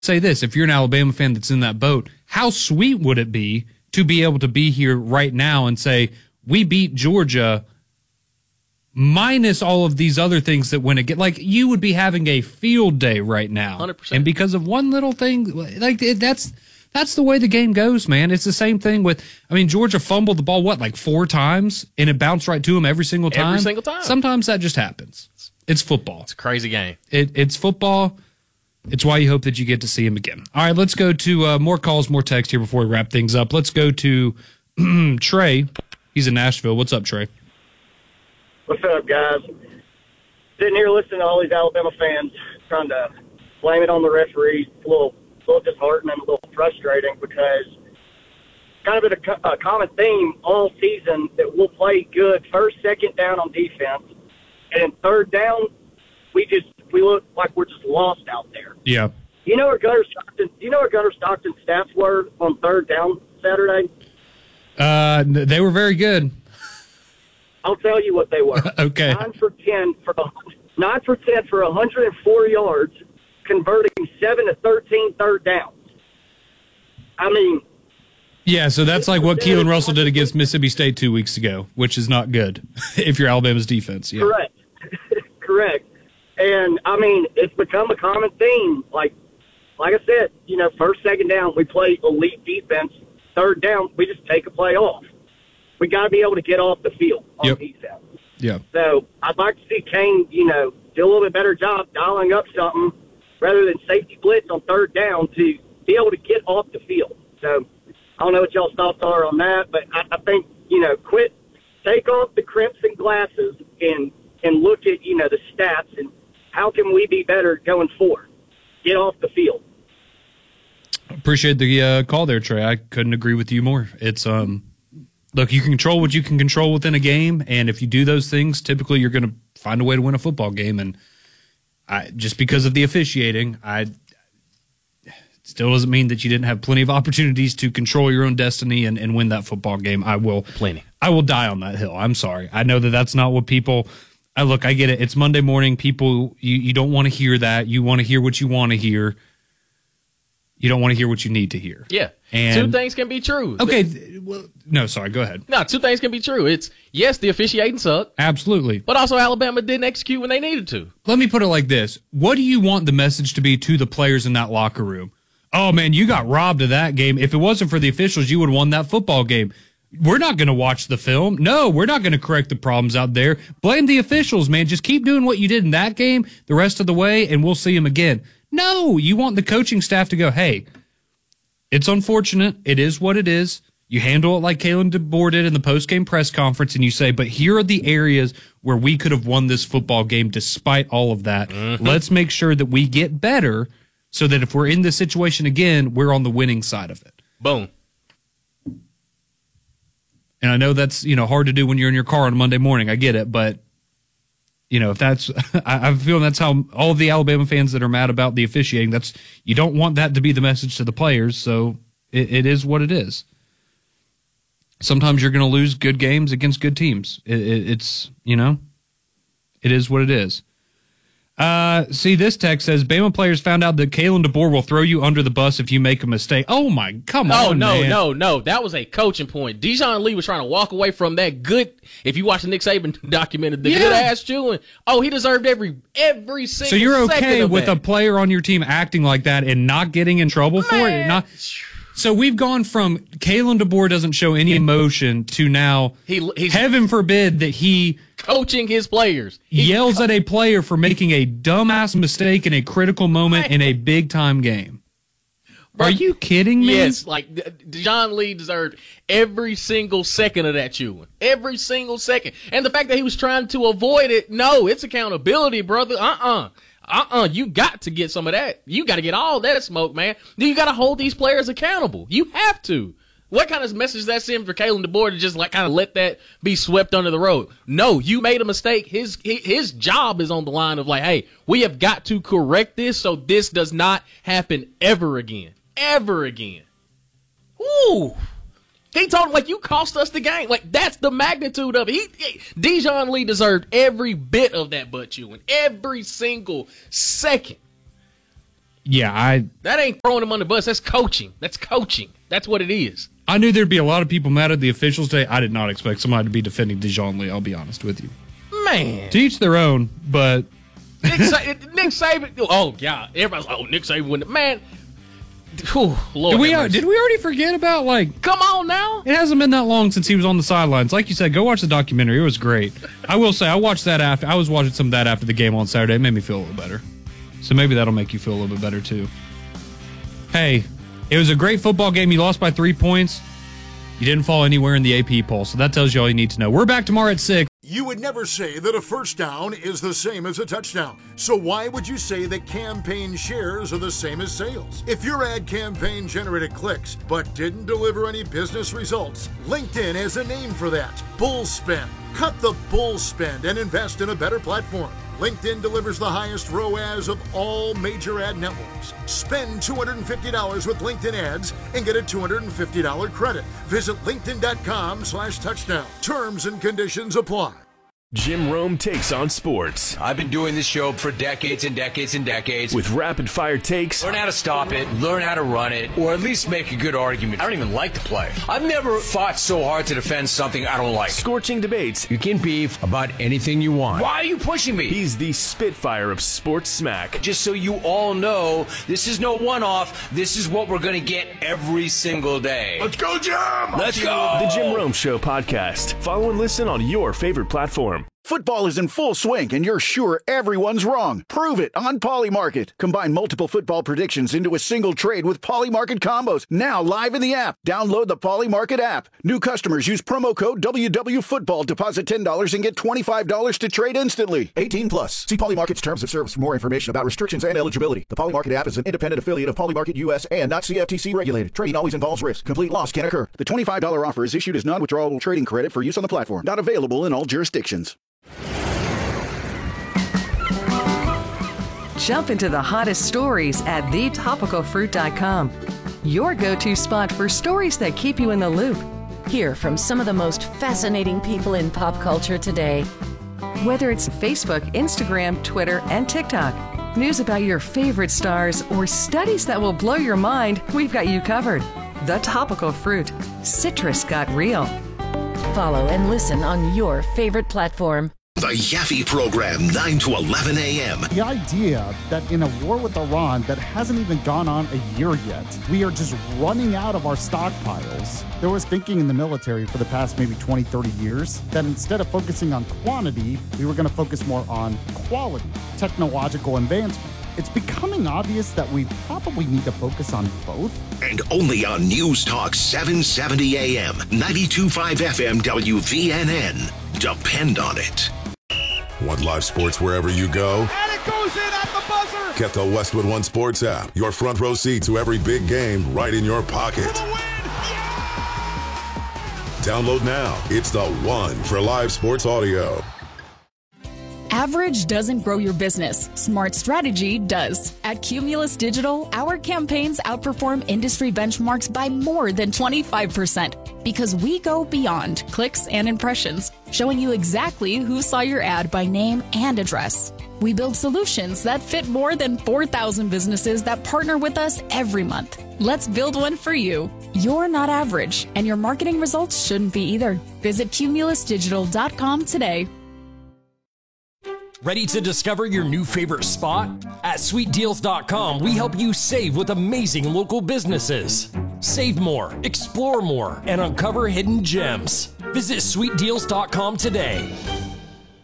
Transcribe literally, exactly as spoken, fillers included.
say this, if you're an Alabama fan that's in that boat, how sweet would it be to be able to be here right now and say, we beat Georgia minus all of these other things that win it. Like, you would be having a field day right now. one hundred percent. And because of one little thing, like it, that's that's the way the game goes, man. It's the same thing with, I mean, Georgia fumbled the ball, what, like four times? And it bounced right to them every single time? Every single time. Sometimes that just happens. It's football. It's a crazy game. It, it's football. It's why you hope that you get to see him again. All right, let's go to uh, more calls, more text here before we wrap things up. Let's go to Trey. He's in Nashville. What's up, Trey? What's up, guys? Sitting here listening to all these Alabama fans trying to blame it on the referees. It's a little, a little disheartening, a little frustrating because it's kind of been a, co- a common theme all season that we'll play good first, second down on defense, and third down, we just we look like we're just lost out there. Yeah. You know what Gunnar Stockton? You know what Gunnar Stockton's stats were on third down Saturday? Uh, they were very good. I'll tell you what they were. Okay. Nine for ten for nine for ten for one hundred four yards, converting seven to thirteen third downs. I mean. Yeah, so that's like what Keelan Russell did against Mississippi State two weeks ago, which is not good if you're Alabama's defense. Yeah. Correct. Correct. And, I mean, it's become a common theme. Like, like I said, you know, first, second down, we play elite defense. Third down, we just take a play off. We got to be able to get off the field on Yep. defense. Yeah. So I'd like to see Kane, you know, do a little bit better job dialing up something rather than safety blitz on third down to be able to get off the field. So I don't know what y'all's thoughts are on that, but I, I think, you know, quit, take off the crimson glasses and, and look at, you know, the stats and how can we be better going forward? Get off the field. Appreciate the uh, call there, Trey. I couldn't agree with you more. It's, um, look, you can control what you can control within a game, and if you do those things, typically you're going to find a way to win a football game. And I, just because of the officiating, I still doesn't mean that you didn't have plenty of opportunities to control your own destiny and, and win that football game. I will, Plenty. I will die on that hill. I'm sorry. I know that that's not what people. I look, I get it. It's Monday morning. People, you, you don't want to hear that. You want to hear what you want to hear. You don't want to hear what you need to hear. Yeah. And, two things can be true. Okay. th- Well, no, sorry. Go ahead. No, two things can be true. It's, yes, the officiating sucked, Absolutely. but also Alabama didn't execute when they needed to. Let me put it like this. What do you want the message to be to the players in that locker room? Oh, man, you got robbed of that game. If it wasn't for the officials, you would have won that football game. We're not going to watch the film. No, we're not going to correct the problems out there. Blame the officials, man. Just keep doing what you did in that game the rest of the way, and we'll see them again. No, you want the coaching staff to go, hey, it's unfortunate. It is what it is. You handle it like Kalen DeBoer did in the post-game press conference, and you say, but here are the areas where we could have won this football game despite all of that. Mm-hmm. Let's make sure that we get better so that if we're in this situation again, we're on the winning side of it. Boom. And I know that's, you know, hard to do when you're in your car on a Monday morning. I get it. But, you know, if that's, I, I feel that's how all of the Alabama fans that are mad about the officiating, that's, you don't want that to be the message to the players. So it, it is what it is. Sometimes you're going to lose good games against good teams. It, it, it's, you know, it is what it is. Uh, see, this text says, Bama players found out that Kalen DeBoer will throw you under the bus if you make a mistake. Oh, my, come Oh, on, no, man. no, no. That was a coaching point. Dijon Lee was trying to walk away from that good, if you watch the Nick Saban documented, the Yeah. good-ass chewing. Oh, he deserved every every single So you're second okay of with that. a player on your team acting like that and not getting in trouble for it? Man. Not. So we've gone from Kalen DeBoer doesn't show any emotion to now, He- he's- heaven forbid that he coaching his players. He- yells at a player for making a dumbass mistake in a critical moment in a big-time game. Are you kidding me? Yes, like D- Dijon Lee deserved every single second of that chewing. Every single second. And the fact that he was trying to avoid it, no, it's accountability, brother. Uh-uh. Uh-uh. You got to get some of that. You got to get all that smoke, man. Then you got to hold these players accountable. You have to. What kind of message does that send for Kalen DeBoer to just like kind of let that be swept under the rug? No, you made a mistake. His his job is on the line of like, hey, we have got to correct this so this does not happen ever again. Ever again. Ooh. He told him, like, you cost us the game. Like, that's the magnitude of it. He, he, Dijon Lee deserved every bit of that butt chewing. Every single second. Yeah, I That ain't throwing him on the bus. That's coaching. That's coaching. That's what it is. I knew there'd be a lot of people mad at the officials today. I did not expect somebody to be defending Dijon Lee, I'll be honest with you. Man. To each their own, but... Nick, Sa- Nick Saban. Oh, yeah. Everybody's like, oh, Nick Saban wouldn't. Man. Whew, Lord did we, have mercy. did we already forget about, like... Come on now. It hasn't been that long since he was on the sidelines. Like you said, go watch the documentary. It was great. I will say, I watched that after. I was watching some of that after the game on Saturday. It made me feel a little better. So maybe that'll make you feel a little bit better, too. Hey, it was a great football game. You lost by three points. You didn't fall anywhere in the A P poll, so that tells you all you need to know. We're back tomorrow at six. You would never say that a first down is the same as a touchdown. So why would you say that campaign shares are the same as sales? If your ad campaign generated clicks but didn't deliver any business results, LinkedIn has a name for that. Bull spend. Cut the bull spend and invest in a better platform. LinkedIn delivers the highest R O A S of all major ad networks. Spend two hundred fifty dollars with LinkedIn ads and get a two hundred fifty dollars credit. Visit linkedin.com slash touchdown. Terms and conditions apply. Jim Rome takes on sports. I've been doing this show for decades and decades and decades. With rapid-fire takes. Learn how to stop it, learn how to run it, or at least make a good argument. I don't even like the play. I've never fought so hard to defend something I don't like. Scorching debates. You can beef about anything you want. Why are you pushing me? He's the Spitfire of sports smack. Just so you all know, this is no one-off. This is what we're going to get every single day. Let's go, Jim! Let's go! The Jim Rome Show podcast. Follow and listen on your favorite platform. Football is in full swing, and you're sure everyone's wrong. Prove it on Polymarket. Combine multiple football predictions into a single trade with Polymarket combos. Now live in the app. Download the Polymarket app. New customers use promo code W W Football. Deposit ten dollars and get twenty-five dollars to trade instantly. eighteen plus. See Polymarket's terms of service for more information about restrictions and eligibility. The Polymarket app is an independent affiliate of Polymarket U S and not C F T C regulated. Trading always involves risk. Complete loss can occur. The twenty-five dollars offer is issued as non-withdrawable trading credit for use on the platform. Not available in all jurisdictions. Jump into the hottest stories at the topical fruit dot com. Your go-to spot for stories that keep you in the loop. Hear from some of the most fascinating people in pop culture today. Whether it's Facebook, Instagram, Twitter, and TikTok, news about your favorite stars, or studies that will blow your mind, we've got you covered. The Topical Fruit. Citrus got real. Follow and listen on your favorite platform. The Yaffe Program, nine to eleven a.m. The idea that in a war with Iran that hasn't even gone on a year yet, we are just running out of our stockpiles. There was thinking in the military for the past maybe twenty, thirty years that instead of focusing on quantity, we were going to focus more on quality, technological advancement. It's becoming obvious that we probably need to focus on both. And only on News Talk seven seventy a.m., ninety-two point five F M W V N N. Depend on it. Want live sports wherever you go? And it goes in at the buzzer! Get the Westwood One Sports app. Your front row seat to every big game right in your pocket. For the win! Yeah! Download now. It's the one for live sports audio. Average doesn't grow your business. Smart strategy does. At Cumulus Digital, our campaigns outperform industry benchmarks by more than twenty-five percent because we go beyond clicks and impressions, showing you exactly who saw your ad by name and address. We build solutions that fit more than four thousand businesses that partner with us every month. Let's build one for you. You're not average, and your marketing results shouldn't be either. Visit cumulus digital dot com today. Ready to discover your new favorite spot? At sweet deals dot com, we help you save with amazing local businesses. Save more, explore more, and uncover hidden gems. Visit sweet deals dot com today.